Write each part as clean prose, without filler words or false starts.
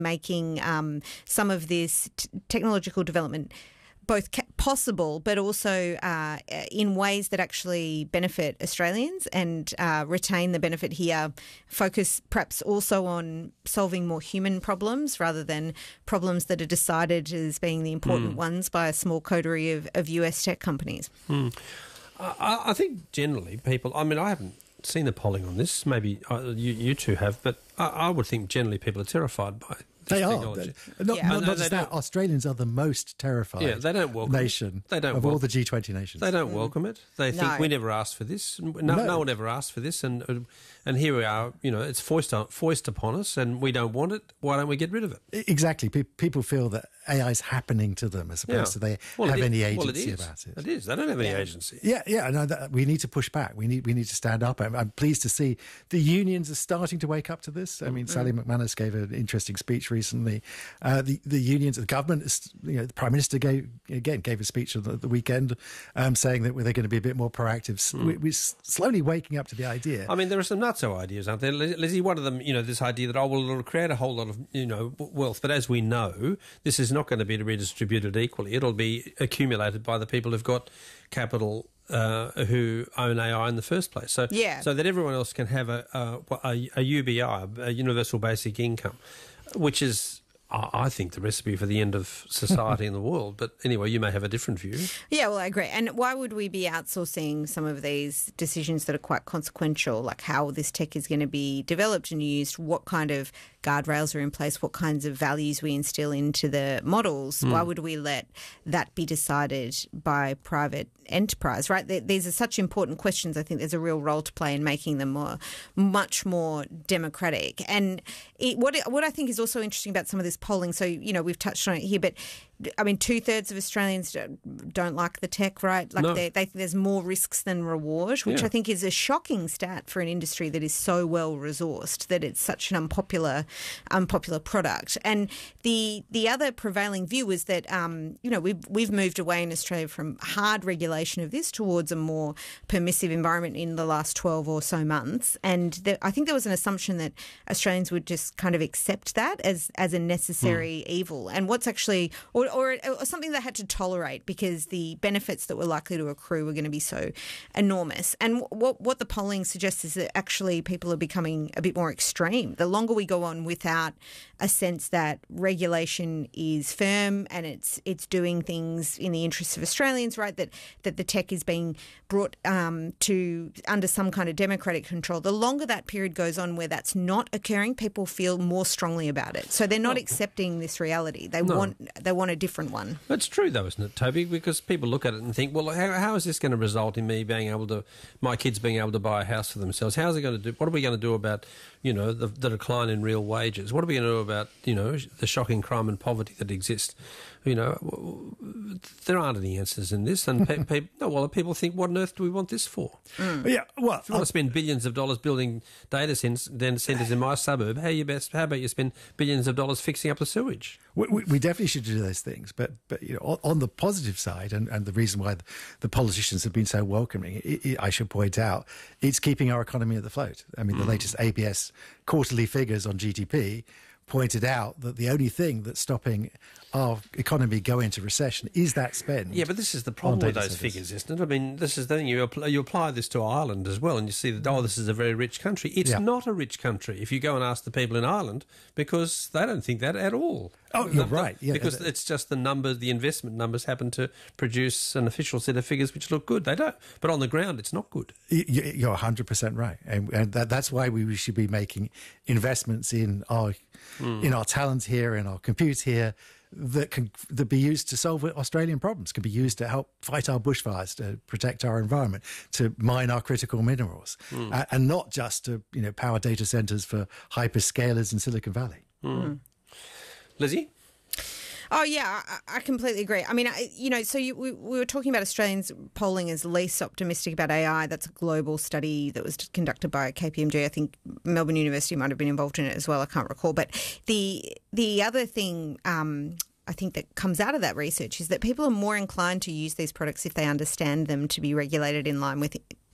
making some of this technological development both possible, but also in ways that actually benefit Australians and retain the benefit here, focus perhaps also on solving more human problems rather than problems that are decided as being the important ones by a small coterie of US tech companies. I think generally people, I mean, I haven't seen the polling on this, maybe you two have, but I would think generally people are terrified by this technology. Not just that, Australians are the most terrified they don't welcome nation all the G20 nations. They don't welcome it. They think we never asked for this. No one ever asked for this, and here we are. You know, it's foist upon us, and we don't want it. Why don't we get rid of it? Exactly. People feel that AI is happening to them as opposed to they have any agency about it. It is. They don't have any agency. No, we need to push back. We need to stand up. I'm pleased to see the unions are starting to wake up to this. I mean, Sally McManus gave an interesting speech recently. The unions, the government, the Prime Minister gave a speech on the weekend saying that they're going to be a bit more proactive. We're slowly waking up to the idea. I mean, there are some nutso ideas, aren't there, Lizzie? One of them, this idea that we'll create a whole lot of wealth, but as we know, this is not going to be redistributed equally. It'll be accumulated by the people who've got capital who own AI in the first place. So that everyone else can have a UBI, a universal basic income, which is, I think, the recipe for the end of society in the world. But anyway, you may have a different view. Yeah, well, I agree. And why would we be outsourcing some of these decisions that are quite consequential, like how this tech is going to be developed and used, what kind of guardrails are in place, what kinds of values we instill into the models? Why would we let that be decided by private enterprise, right? These are such important questions. I think there's a real role to play in making them much more democratic. And what I think is also interesting about some of this polling, so, we've touched on it here, but I mean, 2/3 of Australians don't like the tech, right? Like they think there's more risks than reward, which I think is a shocking stat for an industry that is so well resourced that it's such an unpopular product. And the other prevailing view is that we've moved away in Australia from hard regulation of this towards a more permissive environment in the last 12 or so months. And I think there was an assumption that Australians would just kind of accept that as a necessary evil. And what's actually or something they had to tolerate because the benefits that were likely to accrue were going to be so enormous. And what the polling suggests is that actually people are becoming a bit more extreme. The longer we go on without a sense that regulation is firm and it's doing things in the interests of Australians, right, that the tech is being brought to under some kind of democratic control, the longer that period goes on where that's not occurring, people feel more strongly about it. So they're not accepting this reality. They want a different one. It's true though, isn't it, Toby? Because people look at it and think, well, how is this going to result in my kids being able to buy a house for themselves? What are we going to do about, the decline in real wages? What are we going to do about, the shocking crime and poverty that exists? There aren't any answers in this. And people think, what on earth do we want this for? Yeah, well, if you want to spend billions of dollars building data centres in my suburb, how about you spend billions of dollars fixing up the sewage? We definitely should do those things, but on the positive side, and the reason why the politicians have been so welcoming, I should point out, it's keeping our economy afloat. I mean, the latest ABS quarterly figures on GDP pointed out that the only thing that's stopping our economy going into recession is that spend. Yeah, but this is the problem with those figures, isn't it? I mean, this is the thing. You apply this to Ireland as well, and you see that, this is a very rich country. It's not a rich country if you go and ask the people in Ireland, because they don't think that at all. Oh, you're right. Yeah, because it's just the investment numbers happen to produce an official set of figures which look good. They don't. But on the ground, it's not good. You're 100% right. And that's why we should be making investments in our talent here, in our compute here, that be used to solve Australian problems, can be used to help fight our bushfires, to protect our environment, to mine our critical minerals, and not just to power data centres for hyperscalers in Silicon Valley. Lizzie? Oh, yeah, I completely agree. I mean, we were talking about Australians polling as least optimistic about AI. That's a global study that was conducted by KPMG. I think Melbourne University might have been involved in it as well. I can't recall. But the other thing I think that comes out of that research is that people are more inclined to use these products if they understand them to be regulated in line with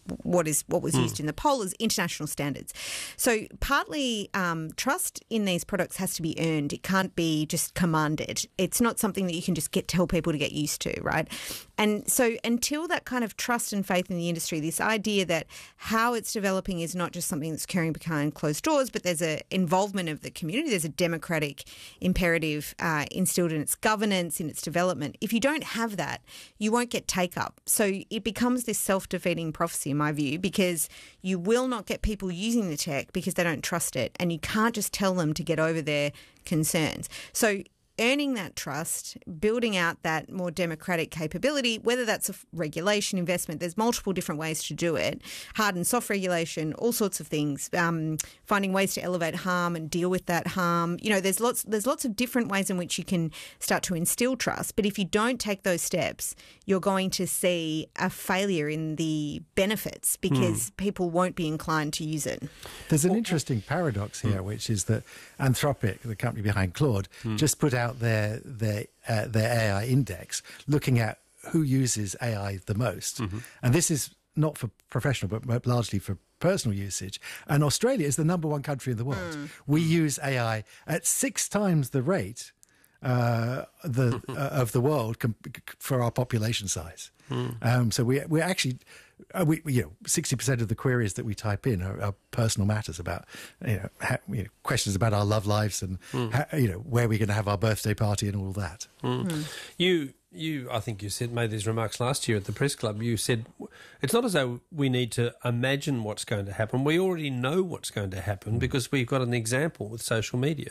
what was used in the poll as international standards. So partly trust in these products has to be earned. It can't be just commanded. It's not something that you can just tell people to get used to, right? And so until that kind of trust and faith in the industry, this idea that how it's developing is not just something that's occurring behind closed doors, but there's an involvement of the community, there's a democratic imperative instilled in its governance, in its development. If you don't have that, you won't get take-up. So it becomes this self-defeating prophecy, in my view, because you will not get people using the tech because they don't trust it, and you can't just tell them to get over their concerns. So earning that trust, building out that more democratic capability, whether that's a regulation, investment, there's multiple different ways to do it, hard and soft regulation, all sorts of things, finding ways to elevate harm and deal with that harm. You know, there's lots of different ways in which you can start to instill trust. But if you don't take those steps, you're going to see a failure in the benefits because people won't be inclined to use it. There's an interesting paradox here, which is that Anthropic, the company behind Claude, just put out their AI index, looking at who uses AI the most. And this is not for professional, but largely for personal usage. And Australia is the number one country in the world. We use AI at 6 times the rate of the world for our population size. So we're actually... 60% of the queries that we type in are personal matters about, questions about our love lives and where we're going to have our birthday party and all that. You, I think you made these remarks last year at the press club. You said it's not as though we need to imagine what's going to happen. We already know what's going to happen because we've got an example with social media.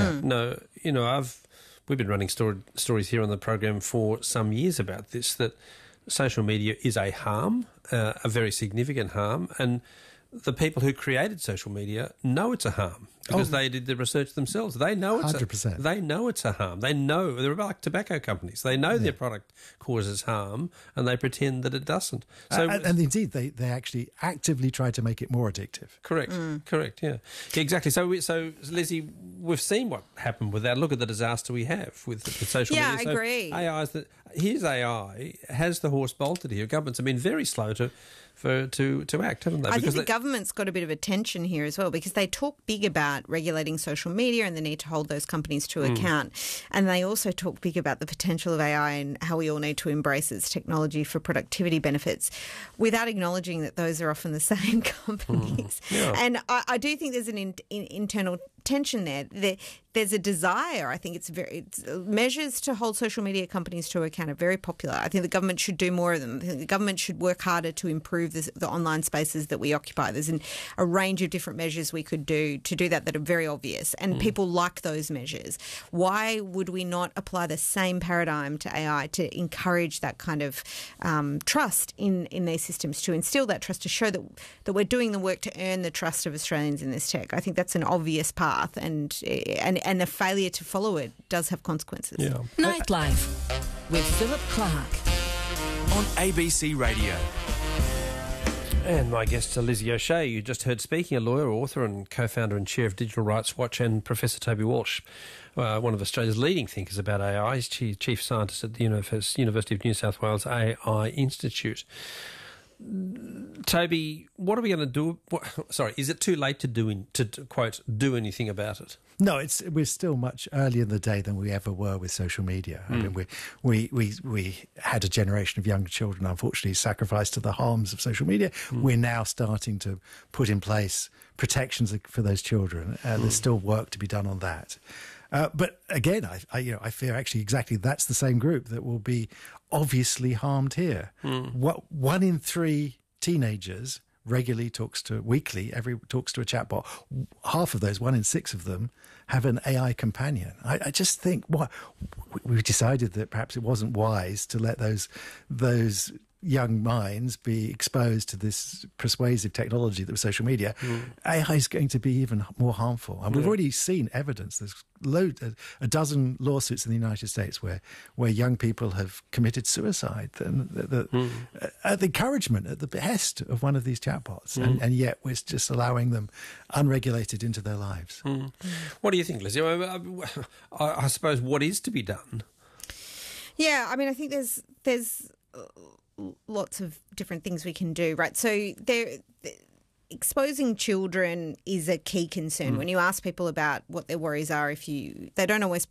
We've been running stories here on the program for some years about this, that social media is a harm, a very significant harm, and the people who created social media know it's a harm because they did the research themselves. They know it's 100%. They know it's a harm. They know they're like tobacco companies. They know their product causes harm, and they pretend that it doesn't. So, and indeed, they actually actively try to make it more addictive. Correct. Yeah, exactly. So Lizzie, we've seen what happened with that. Look at the disaster we have with social media. Yeah, I agree. Here's AI has the horse bolted here. Governments have been very slow to act, haven't they? I think the government's got a bit of a tension here as well because they talk big about regulating social media and the need to hold those companies to account. And they also talk big about the potential of AI and how we all need to embrace its technology for productivity benefits without acknowledging that those are often the same companies. And I do think there's an internal tension there. There's a desire. I think it's measures to hold social media companies to account are very popular. I think the government should do more of them. I think the government should work harder to improve the online spaces that we occupy. There's a range of different measures we could do to do that are very obvious, and people like those measures. Why would we not apply the same paradigm to AI to encourage that kind of trust in these systems, to instill that trust, to show that we're doing the work to earn the trust of Australians in this tech? I think that's an obvious path, and the failure to follow it does have consequences. Yeah. Nightlife with Philip Clark on ABC Radio. And my guest, Lizzie O'Shea, you just heard speaking, a lawyer, author and co-founder and chair of Digital Rights Watch, and Professor Toby Walsh, one of Australia's leading thinkers about AI. He's chief scientist at the University of New South Wales AI Institute. Toby, what are we going to do? Is it too late to quote, do anything about it? No, we're still much earlier in the day than we ever were with social media. I mean, we had a generation of young children, unfortunately, sacrificed to the harms of social media. We're now starting to put in place protections for those children. There's still work to be done on that. But again, I fear actually exactly that's the same group that will be obviously harmed here. 1 in 3 teenagers regularly talks to a chatbot. Half of those, 1 in 6 of them, have an AI companion. I just think we decided that perhaps it wasn't wise to let those young minds be exposed to this persuasive technology that was social media. AI is going to be even more harmful. And we've already seen evidence. There's a dozen lawsuits in the United States where young people have committed suicide at the encouragement, at the behest of one of these chatbots. And yet we're just allowing them unregulated into their lives. What do you think, Lizzie? I suppose what is to be done? Yeah, I mean, I think there's lots of different things we can do, right? So exposing children is a key concern. When you ask people about what their worries are, they don't always